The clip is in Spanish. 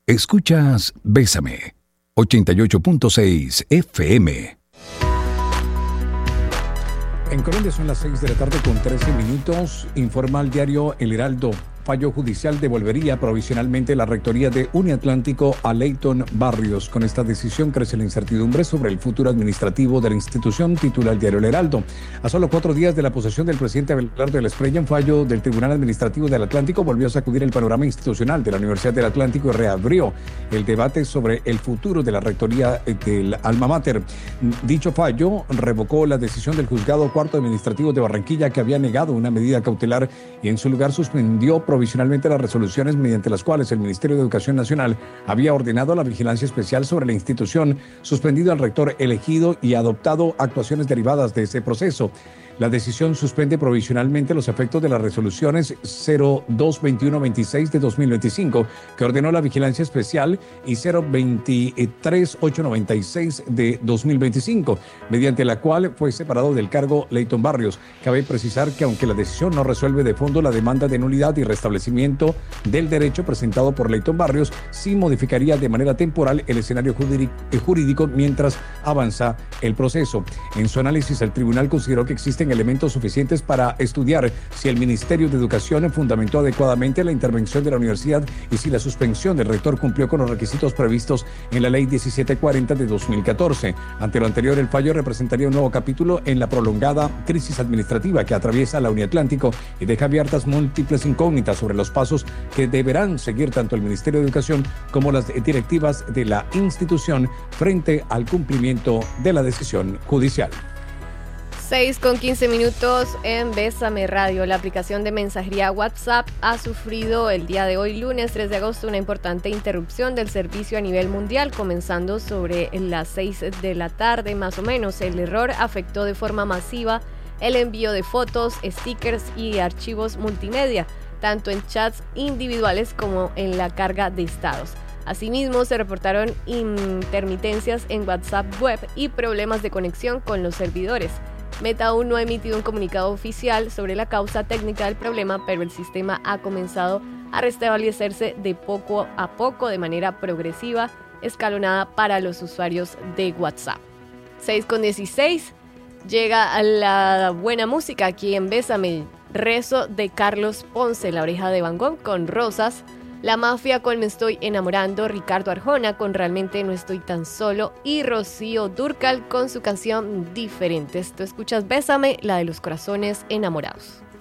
Escuchas Bésame, 88.6 FM. En Colombia son las 6 de la tarde con 13 minutos. Informa el diario El Heraldo. Fallo judicial devolvería provisionalmente la rectoría de Uniatlántico a Leyton Barrios. Con esta decisión crece la incertidumbre sobre el futuro administrativo de la institución, titula el diario El Heraldo. A solo 4 días de la posesión del presidente Abelardo Espriella, un fallo del Tribunal Administrativo del Atlántico volvió a sacudir el panorama institucional de la Universidad del Atlántico y reabrió el debate sobre el futuro de la rectoría del Alma Mater. Dicho fallo revocó la decisión del Juzgado Cuarto Administrativo de Barranquilla, que había negado una medida cautelar y en su lugar suspendió provisionalmente las resoluciones mediante las cuales el Ministerio de Educación Nacional había ordenado la vigilancia especial sobre la institución, suspendido al rector elegido y adoptado actuaciones derivadas de ese proceso. La decisión suspende provisionalmente los efectos de las resoluciones 02-2126 de 2025, que ordenó la vigilancia especial, y 023-896 de 2025, mediante la cual fue separado del cargo Leyton Barrios. Cabe precisar que aunque la decisión no resuelve de fondo la demanda de nulidad y restablecimiento del derecho presentado por Leyton Barrios, sí modificaría de manera temporal el escenario jurídico mientras avanza el proceso. En su análisis, el tribunal consideró que existen elementos suficientes para estudiar si el Ministerio de Educación fundamentó adecuadamente la intervención de la universidad y si la suspensión del rector cumplió con los requisitos previstos en la Ley 1740 de 2014. Ante lo anterior, el fallo representaría un nuevo capítulo en la prolongada crisis administrativa que atraviesa la Uniatlántico y deja abiertas múltiples incógnitas sobre los pasos que deberán seguir tanto el Ministerio de Educación como las directivas de la institución frente al cumplimiento de la decisión judicial. 6:15 en Bésame Radio. La aplicación de mensajería WhatsApp ha sufrido el día de hoy, lunes 3 de agosto, una importante interrupción del servicio a nivel mundial, comenzando sobre las 6 de la tarde más o menos. El error afectó de forma masiva el envío de fotos, stickers y archivos multimedia, tanto en chats individuales como en la carga de estados. Asimismo, se reportaron intermitencias en WhatsApp web y problemas de conexión con los servidores. Meta aún no ha emitido un comunicado oficial sobre la causa técnica del problema, pero el sistema ha comenzado a restablecerse de poco a poco de manera progresiva, escalonada para los usuarios de WhatsApp. 6:16, llega la buena música aquí en Bésame. Rezo de Carlos Ponce, La Oreja de Van Gogh con Rosas, La Mafia con Me Estoy Enamorando, Ricardo Arjona con Realmente No Estoy Tan Solo y Rocío Dúrcal con su canción Diferentes. Tú escuchas Bésame, la de los corazones enamorados.